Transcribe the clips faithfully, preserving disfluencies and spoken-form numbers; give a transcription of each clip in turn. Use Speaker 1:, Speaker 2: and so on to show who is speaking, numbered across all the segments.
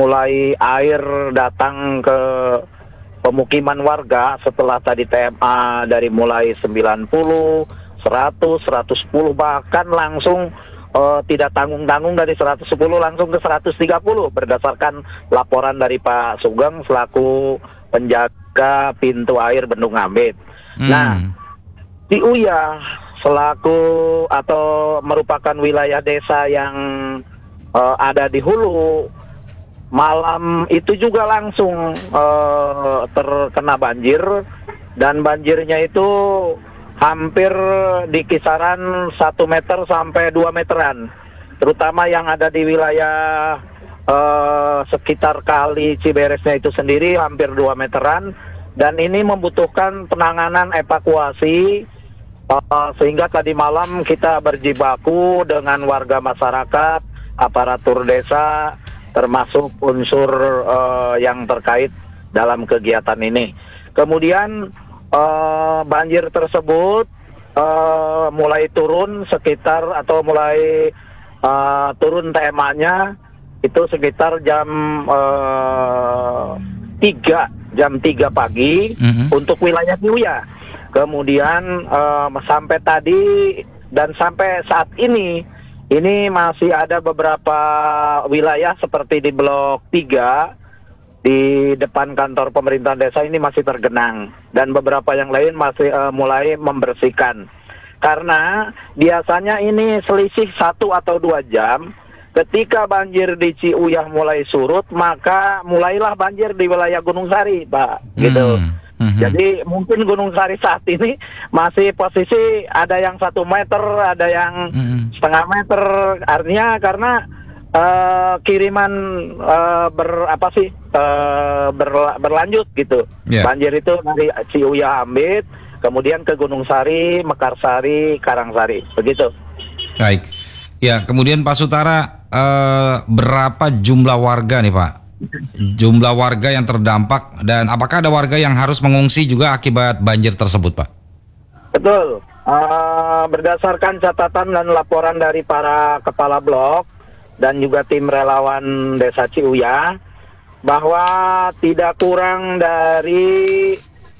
Speaker 1: mulai air datang ke pemukiman warga setelah tadi T M A dari mulai sembilan puluh, seratus, seratus sepuluh, bahkan langsung uh, tidak tanggung-tanggung dari seratus sepuluh langsung ke seratus tiga puluh berdasarkan laporan dari Pak Sugeng selaku penjaga pintu air Bendung Ambit. Hmm. Nah, Ciuyah selaku atau merupakan wilayah desa yang uh, ada di hulu, malam itu juga langsung uh, terkena banjir, dan banjirnya itu hampir di kisaran satu meter sampai dua meteran, terutama yang ada di wilayah uh, sekitar kali Ciberesnya itu sendiri hampir dua meteran, dan ini membutuhkan penanganan evakuasi. Uh, sehingga tadi malam kita berjibaku dengan warga masyarakat, aparatur desa, termasuk unsur uh, yang terkait dalam kegiatan ini. Kemudian uh, banjir tersebut uh, mulai turun sekitar atau mulai uh, turun T M A-nya itu sekitar jam uh, tiga jam tiga pagi mm-hmm. untuk wilayah Ciuyah. Kemudian uh, sampai tadi dan sampai saat ini, ini masih ada beberapa wilayah seperti di Blok tiga, di depan kantor pemerintahan desa ini masih tergenang. Dan beberapa yang lain masih uh, mulai membersihkan. Karena biasanya ini selisih satu atau dua jam, ketika banjir di Ciuyah mulai surut, maka mulailah banjir di wilayah Gunung Sari, Pak. Gitu. Hmm. Mm-hmm. Jadi mungkin Gunung Sari saat ini masih posisi ada yang satu meter, ada yang mm-hmm. setengah meter. Artinya karena uh, kiriman uh, ber apa sih uh, berla, berlanjut gitu. Yeah. Banjir itu dari Ciuyah Ambit, kemudian ke Gunung Sari, Mekarsari, Karangsari, begitu.
Speaker 2: Baik. Ya, kemudian Pak Sutara, uh, berapa jumlah warga nih Pak? Jumlah warga yang terdampak, dan apakah ada warga yang harus mengungsi juga akibat banjir tersebut, Pak?
Speaker 1: Betul. Uh, berdasarkan catatan dan laporan dari para kepala blok dan juga tim relawan Desa Ciuyah, bahwa tidak kurang dari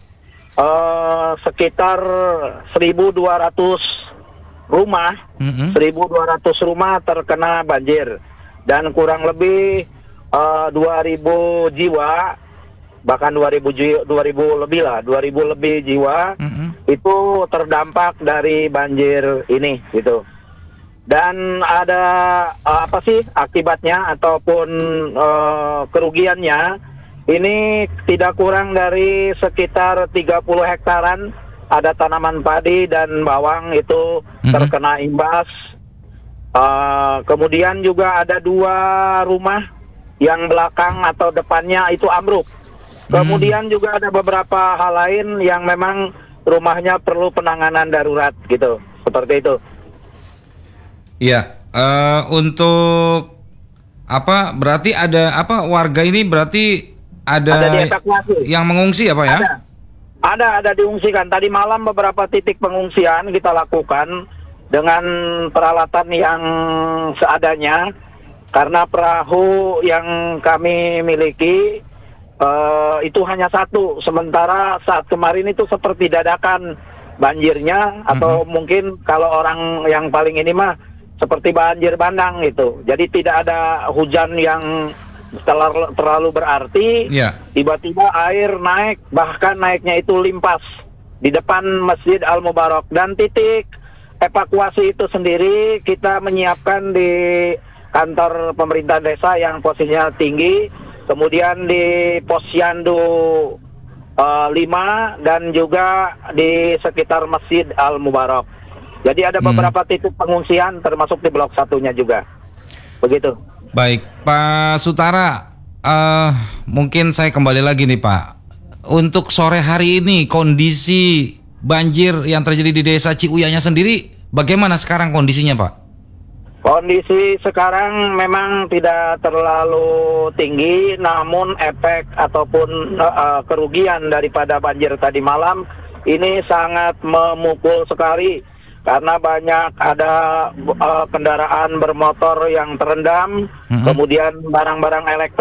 Speaker 1: uh, sekitar seribu dua ratus rumah, mm-hmm. seribu dua ratus rumah terkena banjir, dan kurang lebih Uh, dua ribu jiwa, bahkan dua ribu, dua ribu lebih lah, dua ribu lebih jiwa mm-hmm. itu terdampak dari banjir ini gitu. Dan ada uh, apa sih akibatnya ataupun uh, kerugiannya, ini tidak kurang dari sekitar tiga puluh hektaran, ada tanaman padi dan bawang itu mm-hmm. terkena imbas. Uh, kemudian juga ada dua rumah yang belakang atau depannya itu ambruk. Kemudian hmm. juga ada beberapa hal lain yang memang rumahnya perlu penanganan darurat gitu, seperti itu.
Speaker 2: Iya, uh, untuk apa? Berarti ada apa? Warga ini berarti ada, ada yang mengungsi ya Pak ya?
Speaker 1: Ada, ada, ada diungsikan. Tadi malam beberapa titik pengungsian kita lakukan dengan peralatan yang seadanya. Karena perahu yang kami miliki uh, itu hanya satu, sementara saat kemarin itu seperti dadakan banjirnya, atau mm-hmm. mungkin kalau orang yang paling ini mah seperti banjir bandang gitu. Jadi tidak ada hujan yang terlalu, terlalu berarti, yeah. tiba-tiba air naik, bahkan naiknya itu limpas di depan Masjid Al-Mubarak. Dan titik evakuasi itu sendiri kita menyiapkan di kantor pemerintah desa yang posisinya tinggi, kemudian di Posyandu uh, lima, dan juga di sekitar Masjid Al-Mubarak. Jadi ada beberapa hmm. titik pengungsian termasuk di blok satunya juga. Begitu.
Speaker 2: Baik, Pak Sutara, uh, mungkin saya kembali lagi nih Pak. Untuk sore hari ini kondisi banjir yang terjadi di Desa Ciuyahnya sendiri bagaimana sekarang kondisinya Pak?
Speaker 1: Kondisi sekarang memang tidak terlalu tinggi, namun efek ataupun uh, kerugian daripada banjir tadi malam ini sangat memukul sekali, karena banyak ada uh, kendaraan bermotor yang terendam, mm-hmm. kemudian barang-barang elektronik